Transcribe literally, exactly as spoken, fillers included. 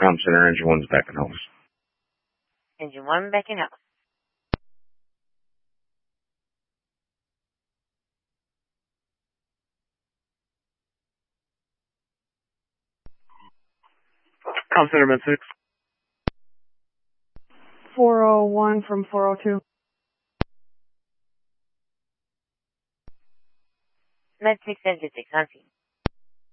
Com Center, Engine one's back in house. Engine one back in house. Com Center, Med six. four oh one from four oh two. Med six, Engine six, on scene.